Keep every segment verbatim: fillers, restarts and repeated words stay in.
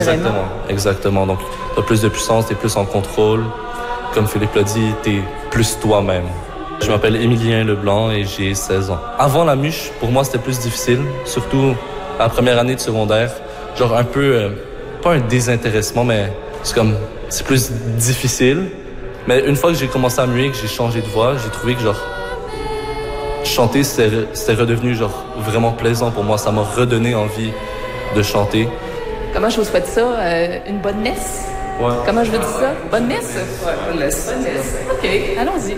Exactement, exactement. Donc, t'as plus de puissance, t'es plus en contrôle. Comme Philippe l'a dit, t'es plus toi-même. Je m'appelle Émilien Leblanc et j'ai seize ans. Avant la mûche, pour moi, c'était plus difficile, surtout à la première année de secondaire. Genre un peu, euh, pas un désintéressement, mais c'est comme, c'est plus difficile. Mais une fois que j'ai commencé à muer, que j'ai changé de voix, j'ai trouvé que genre, chanter, c'était, c'était redevenu genre vraiment plaisant pour moi. Ça m'a redonné envie de chanter. Comment je vous souhaite ça? Euh, une bonne messe? Ouais. Comment je veux dire ça? Bonne messe? Ouais, bonne messe. Bonne messe. OK, allons-y.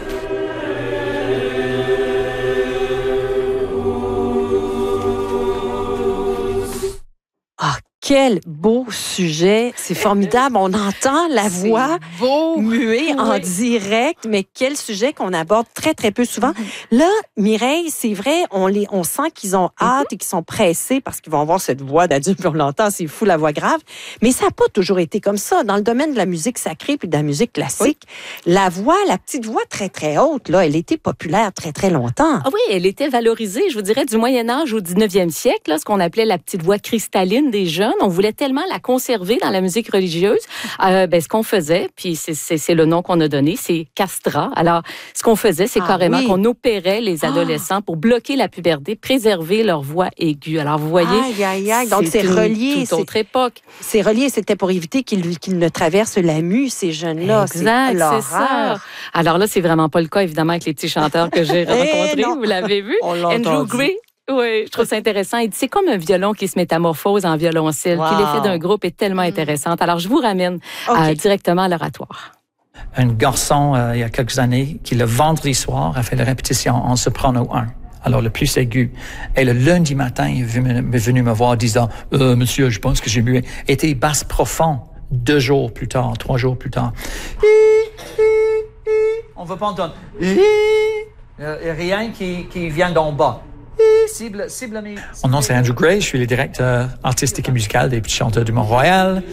Ah, quel beau sujet. C'est formidable. On entend la C'est voix beau. muée en Oui. direct, mais quel sujet qu'on aborde très, très peu souvent. Mm-hmm. Là, Mireille, c'est vrai, on, les, on sent qu'ils ont hâte Mm-hmm. et qu'ils sont pressés parce qu'ils vont avoir cette voix d'adulte, puis on l'entend, c'est fou, la voix grave. Mais ça n'a pas toujours été comme ça. Dans le domaine de la musique sacrée puis de la musique classique, la voix, la petite voix très, très haute, là, elle était populaire très, très longtemps. Ah oui, elle était valorisée, je vous dirais, du Moyen Âge au dix-neuvième siècle, là, ce qu'on appelait la petite voix cristalline des jeunes. On voulait tellement la conserver dans la musique religieuse. Euh, ben, ce qu'on faisait, puis c'est, c'est, c'est le nom qu'on a donné, c'est castrat. Alors, ce qu'on faisait, c'est Ah, carrément oui. qu'on opérait les adolescents pour bloquer la puberté, préserver leur voix aiguë. Alors, vous voyez, Aïe, aïe, aïe. Donc, c'est une relié. toute c'est- autre époque. C'est relié, c'était pour éviter qu'ils, qu'ils ne traversent la mue, ces jeunes-là. Exact, c'est, l'horreur. ça. Alors là, c'est vraiment pas le cas, évidemment, avec les petits chanteurs que j'ai rencontrés. non. Vous l'avez vu? On l'a Andrew entendu. Gray. Oui, je trouve ça intéressant. Il dit, c'est comme un violon qui se métamorphose en violoncelle. Wow. Puis l'effet d'un groupe est tellement intéressant. Alors, je vous ramène OK. euh, directement à l'oratoire. Un garçon, euh, il y a quelques années, qui le vendredi soir a fait la répétition en soprano un, alors le plus aigu. Et le lundi matin, il est venu, est venu me voir disant euh, « Monsieur, je pense que j'ai mué. » Était basse profond deux jours plus tard, trois jours plus tard. On ne veut pas entendre. Euh, rien qui, qui vient d'en bas. Cible, cible mes... Mon nom, c'est Andrew Gray. Je suis le directeur artistique et musical des Petits Chanteurs du Mont-Royal.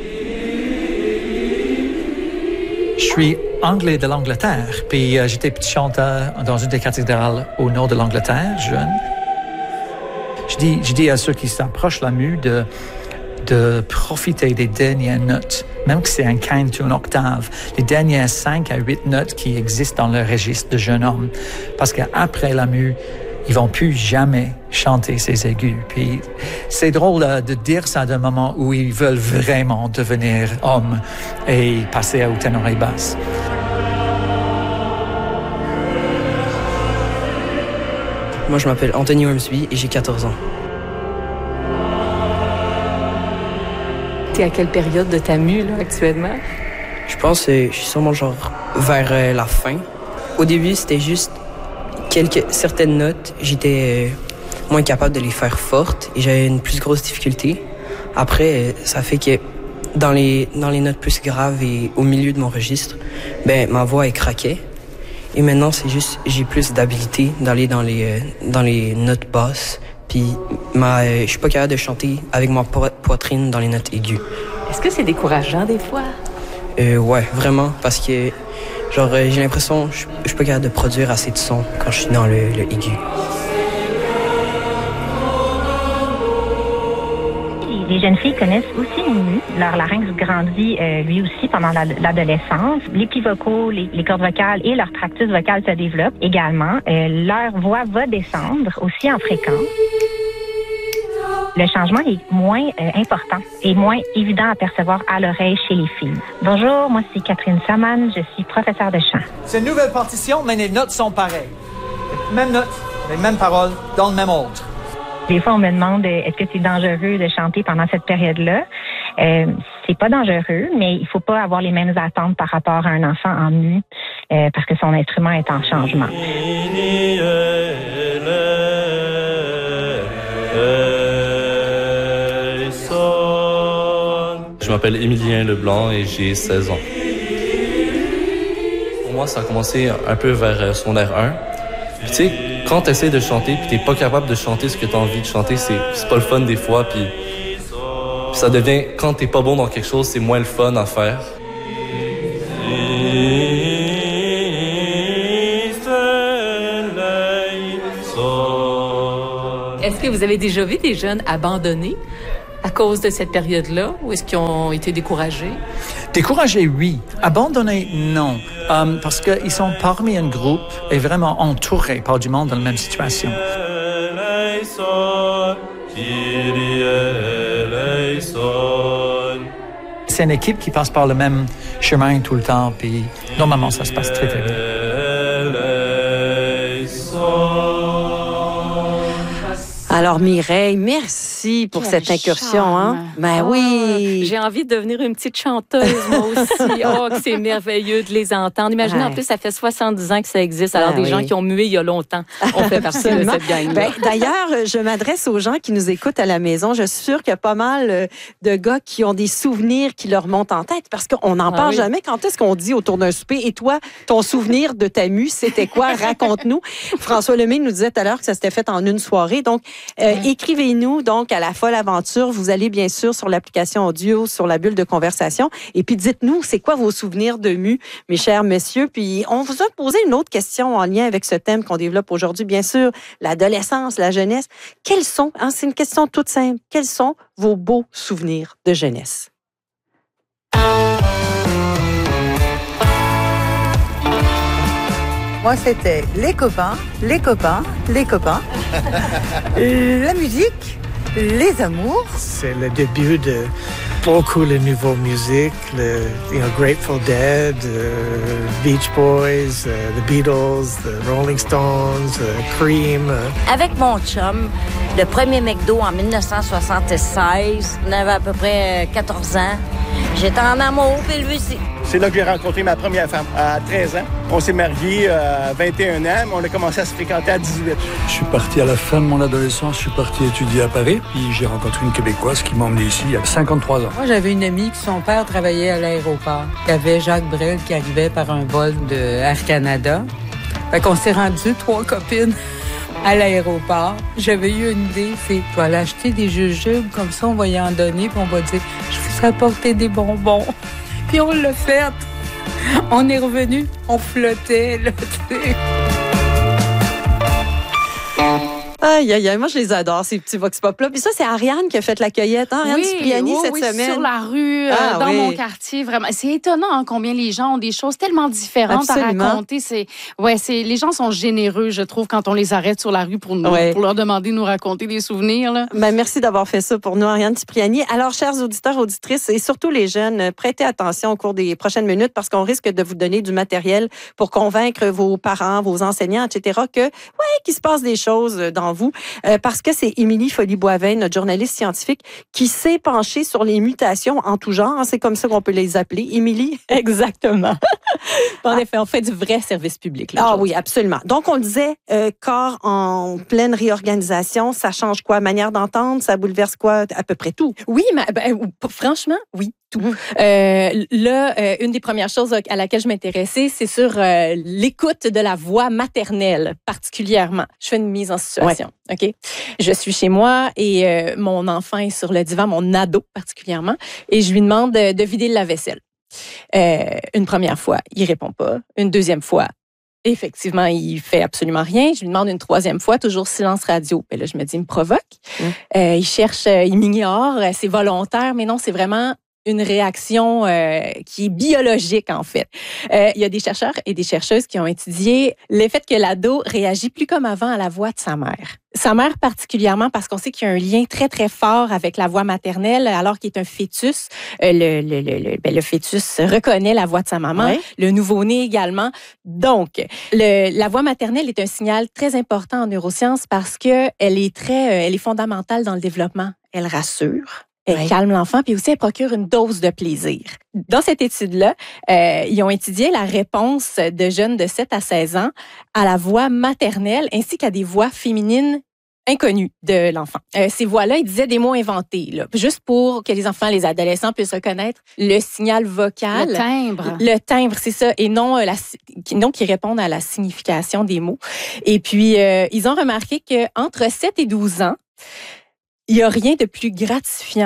Je suis anglais de l'Angleterre, puis euh, j'étais petit chanteur dans une des cathédrales au nord de l'Angleterre, jeune. Je dis, je dis à ceux qui s'approchent la mue de, de profiter des dernières notes, même que c'est un quinte ou une octave, les dernières cinq à huit notes qui existent dans le registre de jeune homme. Parce qu'après la mue, ils vont plus jamais chanter ces aigus. Puis c'est drôle euh, de dire ça d'un moment où ils veulent vraiment devenir hommes et passer au ténor et basse. Moi, je m'appelle Anthony Ormsby et j'ai quatorze ans. T'es à quelle période de ta mue, là, actuellement? Je pense que je suis sûrement genre vers euh, la fin. Au début, c'était juste quelques certaines notes. J'étais euh, moins capable de les faire fortes et j'avais une plus grosse difficulté. Après, euh, ça fait que dans les, dans les notes plus graves et au milieu de mon registre, ben, ma voix est craquée. Et maintenant, c'est juste, j'ai plus d'habilité d'aller dans les, euh, dans les notes basses. Puis, ma, euh, je suis pas capable de chanter avec ma po- poitrine dans les notes aiguës. Est-ce que c'est décourageant, des fois? Euh, ouais, vraiment, parce que, genre, euh, j'ai l'impression que je je suis pas capable de produire assez de son quand je suis dans le, le aigu. Les jeunes filles connaissent aussi les mues. Leur larynx grandit euh, lui aussi pendant la- l'adolescence. Les plis vocaux, les, les cordes vocales et leur tractus vocal se développent également. Euh, leur voix va descendre aussi en fréquence. Le changement est moins euh, important et moins évident à percevoir à l'oreille chez les filles. Bonjour, moi c'est Catherine Saman, je suis professeure de chant. C'est une nouvelle partition, mais les notes sont pareilles. Même notes, les mêmes paroles, dans le même ordre. Des fois, on me demande euh, est-ce que c'est dangereux de chanter pendant cette période-là. Euh, c'est pas dangereux, mais il faut pas avoir les mêmes attentes par rapport à un enfant en mue euh, parce que son instrument est en changement. Je m'appelle Émilien Leblanc et j'ai seize ans. Pour moi, ça a commencé un peu vers euh, secondaire un. Puis tu sais, quand tu essaies de chanter puis t'es pas capable de chanter ce que tu as envie de chanter, c'est, c'est pas le fun des fois. Puis, puis ça devient, quand t'es pas bon dans quelque chose, c'est moins le fun à faire. Est-ce que vous avez déjà vu des jeunes abandonner à cause de cette période-là, ou est-ce qu'ils ont été découragés? Découragés, oui. Abandonnés, non. Um, parce qu'ils sont parmi un groupe et vraiment entourés par du monde dans la même situation. C'est une équipe qui passe par le même chemin tout le temps, puis normalement, ça se passe très, très bien. Alors, Mireille, merci pour Quel cette incursion. charme. Hein? Ben Oh, oui. J'ai envie de devenir une petite chanteuse, moi aussi. Oh, que c'est merveilleux de les entendre. Imaginez, Ouais. en plus, ça fait soixante-dix ans que ça existe. Alors, Ah, des oui. gens qui ont mué il y a longtemps, on fait partie de Absolument. cette gang-là. Ben, d'ailleurs, je m'adresse aux gens qui nous écoutent à la maison. Je suis sûre qu'il y a pas mal euh, de gars qui ont des souvenirs qui leur montent en tête parce qu'on n'en Ah parle oui. jamais. Quand est-ce qu'on dit autour d'un souper? Et toi, ton souvenir de ta mue, c'était quoi? Raconte-nous. François Lemay nous disait tout à l'heure que ça s'était fait en une soirée. Donc, euh, Ouais. écrivez-nous donc à La Folle Aventure. Vous allez bien sûr sur l'application audio, sur la bulle de conversation. Et puis, dites-nous, c'est quoi vos souvenirs de mue, mes chers messieurs? Puis, on vous a posé une autre question en lien avec ce thème qu'on développe aujourd'hui. Bien sûr, l'adolescence, la jeunesse. Quels sont, hein, c'est une question toute simple, quels sont vos beaux souvenirs de jeunesse? Moi, c'était les copains, les copains, les copains, la musique, les amours. C'est le début de beaucoup de nouvelles musiques, le you know, Grateful Dead, uh, Beach Boys, uh, the Beatles, the Rolling Stones, uh, Cream. Uh. Avec mon chum, le premier McDo en dix-neuf cent soixante-seize, on avait à peu près quatorze ans. J'étais en amour, puis lui aussi. C'est là que j'ai rencontré ma première femme, à treize ans. On s'est mariés à vingt et un ans, mais on a commencé à se fréquenter à dix-huit. Je suis parti à la fin de mon adolescence, je suis parti étudier à Paris, puis j'ai rencontré une Québécoise qui m'a emmené ici il y a cinquante-trois ans. Moi, j'avais une amie qui, son père travaillait à l'aéroport. Il y avait Jacques Brel qui arrivait par un vol de Air Canada. Fait qu'on s'est rendu trois copines à l'aéroport. J'avais eu une idée, c'est je vais aller acheter des jujubes, comme ça on va y en donner, puis on va dire je vous ai apporté des bonbons. Puis on l'a fait. On est revenu, on flottait, là, tu sais. Aïe, aïe, aïe, moi, je les adore, ces petits vox pop-là. Puis ça, c'est Ariane qui a fait la cueillette, hein? Ariane oui, Cipriani, oui, cette oui, semaine. sur la rue, euh, Ah, dans oui. mon quartier, vraiment. C'est étonnant hein, combien les gens ont des choses tellement différentes Absolument. à raconter. C'est, ouais, c'est, les gens sont généreux, je trouve, quand on les arrête sur la rue pour, nous, Ouais. pour leur demander de nous raconter des souvenirs. Là. Ben, merci d'avoir fait ça pour nous, Ariane Cipriani. Alors, chers auditeurs, auditrices, et surtout les jeunes, prêtez attention au cours des prochaines minutes parce qu'on risque de vous donner du matériel pour convaincre vos parents, vos enseignants, et cetera, que, ouais, qu'il se passe des choses dans vous. Euh, parce que c'est Émilie Folly-Boivin, notre journaliste scientifique, qui s'est penchée sur les mutations en tout genre. C'est comme ça qu'on peut les appeler. Émilie? Exactement. En effet, on fait du vrai service public. Là, Ah aujourd'hui. oui, absolument. Donc, on le disait, euh, corps en pleine réorganisation, ça change quoi? Manière d'entendre, ça bouleverse quoi? À peu près tout. Oui, mais ben, franchement, oui, tout. Euh, là, euh, une des premières choses à laquelle je m'intéressais, c'est sur euh, l'écoute de la voix maternelle, particulièrement. Je fais une mise en situation, OK? Je suis chez moi et euh, mon enfant est sur le divan, mon ado particulièrement, et je lui demande de, de vider le lave-vaisselle. Euh, une première fois, il répond pas. Une deuxième fois, effectivement, il fait absolument rien. Je lui demande une troisième fois, toujours silence radio. Et là, je me dis, il me provoque. Mm. Euh, il cherche, euh, il m'ignore, euh, c'est volontaire, mais non, c'est vraiment une réaction euh, qui est biologique, en fait. Euh, il y a des chercheurs et des chercheuses qui ont étudié l'effet que l'ado réagit plus comme avant à la voix de sa mère. Sa mère particulièrement parce qu'on sait qu'il y a un lien très, très fort avec la voix maternelle, alors qu'il est un fœtus. Euh, le, le, le, ben, le fœtus reconnaît la voix de sa maman, ouais. Le nouveau-né également. Donc, le, la voix maternelle est un signal très important en neurosciences parce qu'elle est très, elle est fondamentale dans le développement. Elle rassure. Elle ouais. calme l'enfant, puis aussi elle procure une dose de plaisir. Dans cette étude-là, euh, ils ont étudié la réponse de jeunes de sept à seize ans à la voix maternelle ainsi qu'à des voix féminines inconnues de l'enfant. Euh, ces voix-là, ils disaient des mots inventés, là, juste pour que les enfants, les adolescents puissent reconnaître le signal vocal. Le timbre. Le timbre, c'est ça, et non, la, non qui répondent à la signification des mots. Et puis, euh, ils ont remarqué qu'entre sept et douze ans, il n'y a rien de plus gratifiant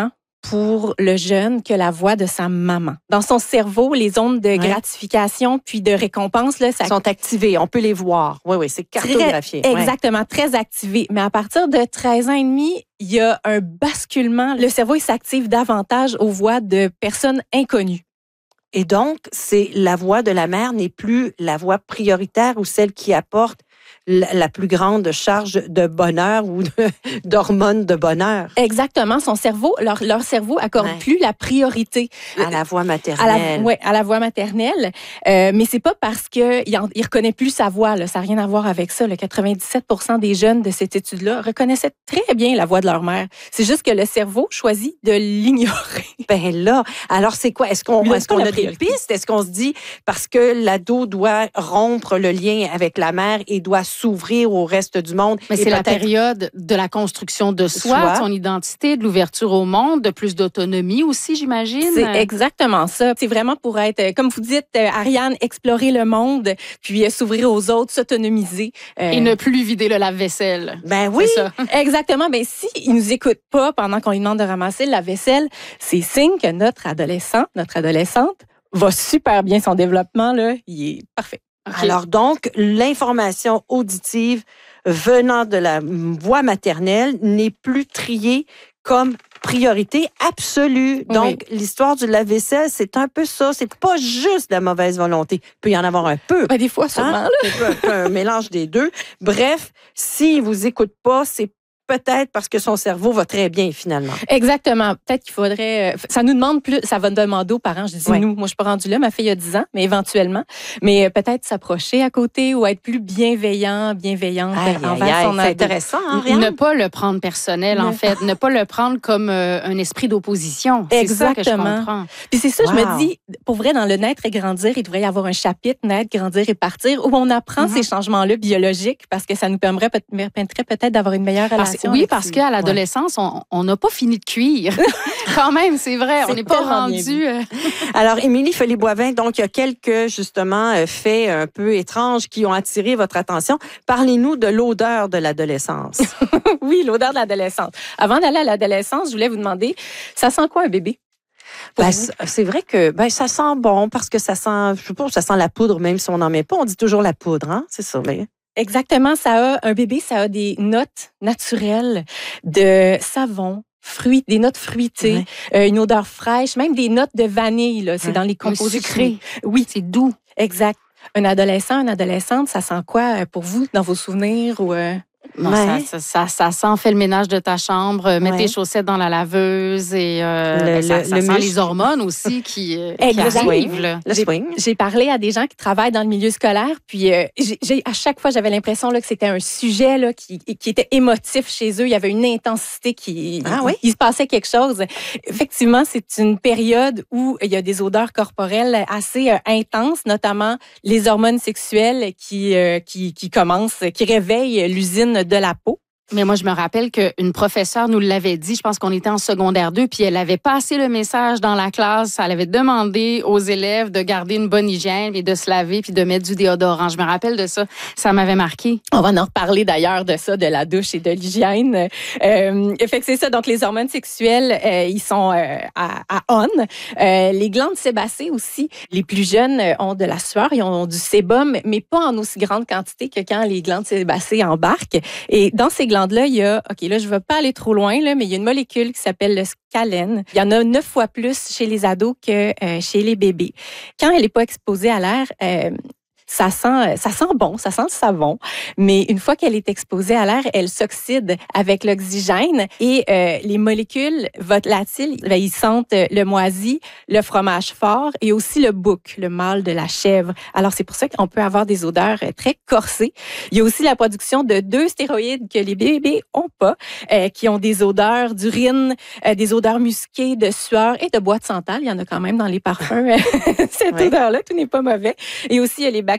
pour le jeune que la voix de sa maman. Dans son cerveau, les ondes de ouais. gratification puis de récompense là, ça sont activées. On peut les voir. Oui, oui, c'est cartographié. Très, exactement, ouais. très activé. Mais à partir de treize ans et demi, il y a un basculement. Le cerveau il s'active davantage aux voix de personnes inconnues. Et donc, c'est la voix de la mère n'est plus la voix prioritaire ou celle qui apporte la, la plus grande charge de bonheur ou de, d'hormones de bonheur. Exactement. Son cerveau, leur, leur cerveau accorde ouais. plus la priorité à la voix maternelle. Oui, à la voix maternelle. Euh, mais c'est pas parce qu'il il reconnaît plus sa voix. Là. Ça n'a rien à voir avec ça. Le quatre-vingt-dix-sept pour cent des jeunes de cette étude-là reconnaissaient très bien la voix de leur mère. C'est juste que le cerveau choisit de l'ignorer. Ben là, alors c'est quoi? Est-ce qu'on, est-ce qu'on a des pistes? Est-ce qu'on se dit parce que l'ado doit rompre le lien avec la mère et doit s'ouvrir au reste du monde? Mais c'est la période de la construction de soi, soi, de son identité, de l'ouverture au monde, de plus d'autonomie aussi, j'imagine. C'est exactement ça. C'est vraiment pour être, comme vous dites, Ariane, explorer le monde, puis s'ouvrir aux autres, s'autonomiser. Euh... Et ne plus vider le lave-vaisselle. Ben oui, ça. Exactement. Ben si il nous écoute pas pendant qu'on lui demande de ramasser le lave-vaisselle, c'est signe que notre adolescent, notre adolescente va super bien, son développement, là, il est parfait. Okay. Alors donc, l'information auditive venant de la voix maternelle n'est plus triée comme priorité absolue. Donc, oui. l'histoire du lave-vaisselle, c'est un peu ça. C'est pas juste de la mauvaise volonté. Il peut y en avoir un peu. Ben, des fois, sûrement. Hein? C'est un, peu, un mélange des deux. Bref, s'il vous écoute pas, c'est peut-être parce que son cerveau va très bien, finalement. Exactement. Peut-être qu'il faudrait... Ça nous demande plus... Ça va demander aux parents. Je dis ouais. nous. Moi, je suis pas rendue là. Ma fille a dix ans, mais éventuellement. Mais peut-être s'approcher à côté ou être plus bienveillant, bienveillante aïe, envers aïe, son ado. C'est intéressant, hein, Ariane? Ne pas le prendre personnel, en fait. Ne pas le prendre comme euh, un esprit d'opposition. C'est Exactement. ça que je comprends. Puis c'est ça, wow. je me dis, pour vrai, dans le naître et grandir, il devrait y avoir un chapitre naître, grandir et partir où on apprend mm-hmm. ces changements-là biologiques parce que ça nous permettrait, permettrait peut-être d'avoir une meilleure relation. Oui, parce qu'à l'adolescence, ouais. on n'a pas fini de cuire. Quand même, c'est vrai, c'est on n'est pas rendu... Euh... Alors, Émilie Fellé-Boivin, donc, il y a quelques, justement, faits un peu étranges qui ont attiré votre attention. Parlez-nous de l'odeur de l'adolescence. Oui, l'odeur de l'adolescence. Avant d'aller à l'adolescence, je voulais vous demander, ça sent quoi un bébé? Ben, c'est vrai que ben, ça sent bon parce que ça sent, je sais pas, ça sent la poudre même si on n'en met pas. On dit toujours la poudre, hein? C'est ça, mais... Exactement, ça a un bébé, ça a des notes naturelles de savon, fruits, des notes fruitées, ouais. euh, une odeur fraîche, même des notes de vanille là, c'est ouais. dans les composés sucrés. Oui, c'est doux. Exact. Un adolescent, une adolescente, ça sent quoi pour vous dans vos souvenirs ou euh... Non, ouais. ça, ça, ça, ça sent fait le ménage de ta chambre, euh, mettre ouais. tes chaussettes dans la laveuse et euh, le, ben, ça, le, ça le sent muscle. Les hormones aussi qui, euh, qui arrivent. Là. Le j'ai, j'ai parlé à des gens qui travaillent dans le milieu scolaire, puis euh, j'ai, j'ai, à chaque fois, j'avais l'impression là, que c'était un sujet là, qui, qui était émotif chez eux. Il y avait une intensité qui... Ah, oui? Il se passait quelque chose. Effectivement, c'est une période où il y a des odeurs corporelles assez euh, intenses, notamment les hormones sexuelles qui, euh, qui, qui commencent, qui réveillent l'usine de la peau. Mais moi, je me rappelle qu'une professeure nous l'avait dit, je pense qu'on était en secondaire deux, puis elle avait passé le message dans la classe, elle avait demandé aux élèves de garder une bonne hygiène et de se laver puis de mettre du déodorant. Je me rappelle de ça, ça m'avait marqué. On va en reparler d'ailleurs de ça, de la douche et de l'hygiène. Euh, fait que c'est ça, donc les hormones sexuelles, euh, ils sont euh, à, à on. Euh, les glandes sébacées aussi, les plus jeunes ont de la sueur, ils ont du sébum, mais pas en aussi grande quantité que quand les glandes sébacées embarquent. Et dans ces glandes-là, il y a, OK, là, je ne vais pas aller trop loin, là, mais il y a une molécule qui s'appelle le scalène. Il y en a neuf fois plus chez les ados que euh, chez les bébés. Quand elle n'est pas exposée à l'air, euh, ça sent, ça sent bon, ça sent le savon, mais une fois qu'elle est exposée à l'air, elle s'oxyde avec l'oxygène et euh, les molécules volatiles, ben, ils sentent le moisi, le fromage fort et aussi le bouc, le mâle de la chèvre. Alors, c'est pour ça qu'on peut avoir des odeurs très corsées. Il y a aussi la production de deux stéroïdes que les bébés ont pas, euh, qui ont des odeurs d'urine, euh, des odeurs musquées, de sueur et de boîte sentale. Il y en a quand même dans les parfums. Cette oui. odeur-là, tout n'est pas mauvais. Et aussi, il y a les bactéries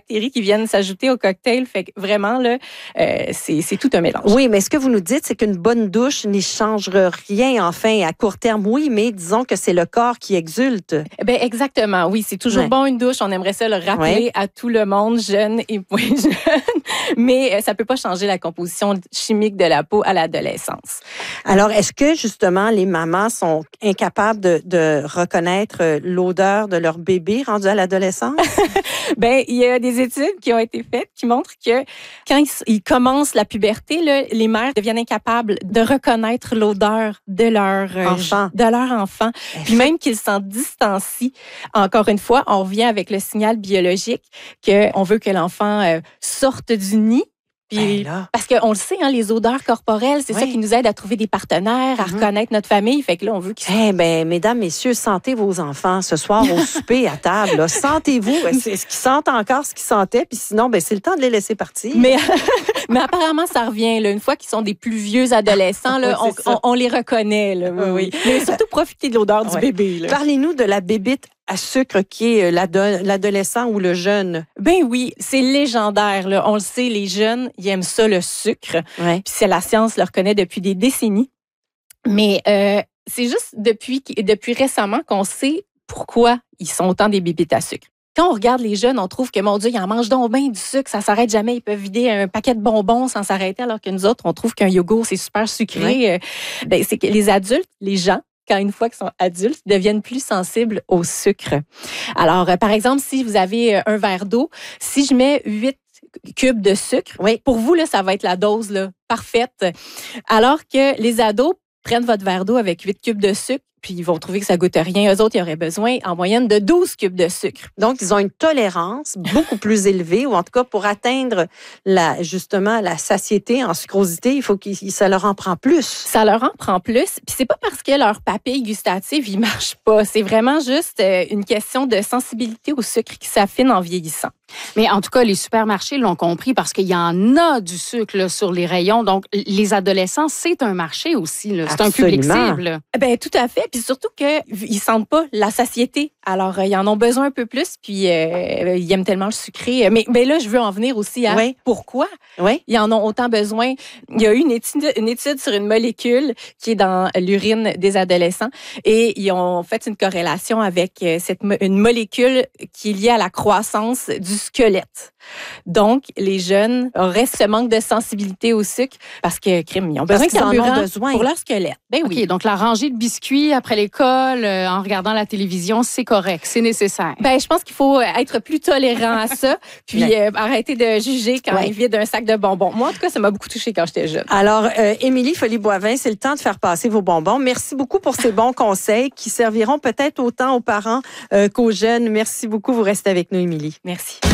bactéries qui viennent s'ajouter au cocktail. Fait que vraiment, là, euh, c'est, c'est tout un mélange. Oui, mais ce que vous nous dites, c'est qu'une bonne douche n'y change rien, enfin, à court terme, oui, mais disons que c'est le corps qui exulte. Ben exactement, oui. C'est toujours ouais. bon, une douche. On aimerait ça le rappeler ouais. à tout le monde, jeune et moins jeune. Mais ça peut pas changer la composition chimique de la peau à l'adolescence. Alors, est-ce que, justement, les mamans sont incapables de, de reconnaître l'odeur de leur bébé rendu à l'adolescence? Ben, il y a des études qui ont été faites qui montrent que quand ils, ils commencent la puberté, là, les mères deviennent incapables de reconnaître l'odeur de leur enfant. De leur enfant. Puis même qu'ils s'en distancient. Encore une fois, on revient avec le signal biologique qu'on veut que l'enfant euh, sorte du nid. Puis, ben parce qu'on le sait, hein, les odeurs corporelles, c'est oui. ça qui nous aide à trouver des partenaires, à mm-hmm. reconnaître notre famille. Fait que là, on veut qu'ils... Eh ben, mesdames, messieurs, sentez vos enfants ce soir au souper à table. Là. Sentez-vous. Est-ce qu'ils sentent encore ce qu'ils sentaient? Puis sinon, ben, c'est le temps de les laisser partir. Mais, mais apparemment, ça revient. Là. Une fois qu'ils sont des plus vieux adolescents, là, oui, on, on, on les reconnaît. Là, oui, oui. Mais surtout, profitez de l'odeur du ouais. bébé. Là. Parlez-nous de la bébite à sucre qui est l'ado- l'adolescent ou le jeune. Ben oui, c'est légendaire. Là. On le sait, les jeunes, ils aiment ça, le sucre. Ouais. Puis c'est la science le reconnaît depuis des décennies. Mais euh, c'est juste depuis, depuis récemment qu'on sait pourquoi ils sont autant des bébites à sucre. Quand on regarde les jeunes, on trouve que, mon Dieu, ils en mangent donc bien du sucre, ça s'arrête jamais. Ils peuvent vider un paquet de bonbons sans s'arrêter, alors que nous autres, on trouve qu'un yogourt, c'est super sucré. Ouais. Ben, c'est que les adultes, les gens, quand une fois qu'ils sont adultes, deviennent plus sensibles au sucre. Alors, euh, par exemple, si vous avez un verre d'eau, si je mets huit cubes de sucre, oui. pour vous, là, ça va être la dose là, parfaite. Alors que les ados prennent votre verre d'eau avec huit cubes de sucre, puis ils vont trouver que ça goûte rien. Eux autres, ils auraient besoin en moyenne de douze cubes de sucre. Donc, ils ont une tolérance beaucoup plus élevée, ou en tout cas, pour atteindre la, justement la satiété en sucrosité, il faut que ça leur en prend plus. Ça leur en prend plus. Puis c'est pas parce que leur papille gustative, il marche pas. C'est vraiment juste une question de sensibilité au sucre qui s'affine en vieillissant. Mais en tout cas, les supermarchés l'ont compris parce qu'il y en a du sucre là, sur les rayons. Donc, les adolescents, c'est un marché aussi. Là. C'est Absolument. un public cible. Ben tout à fait. Puis surtout qu'ils sentent pas la satiété. Alors, euh, ils en ont besoin un peu plus. Puis, euh, ils aiment tellement le sucré. Mais ben là, je veux en venir aussi à oui. pourquoi oui. ils en ont autant besoin. Il y a eu une étude, une étude sur une molécule qui est dans l'urine des adolescents. Et ils ont fait une corrélation avec cette, une molécule qui est liée à la croissance du squelette. Donc, les jeunes auraient ce manque de sensibilité au sucre parce que, crime, ils ont besoin de carburant besoin. pour leur squelette. Ben oui. Okay, donc, la rangée de biscuits après l'école, euh, en regardant la télévision, c'est correct, c'est nécessaire. Ben, je pense qu'il faut être plus tolérant à ça, puis euh, arrêter de juger quand ouais. ils vident un sac de bonbons. Moi, en tout cas, ça m'a beaucoup touchée quand j'étais jeune. Alors, euh, Émilie Folly-Boivin, c'est le temps de faire passer vos bonbons. Merci beaucoup pour ces bons conseils qui serviront peut-être autant aux parents euh, qu'aux jeunes. Merci beaucoup. Vous restez avec nous, Émilie. Merci.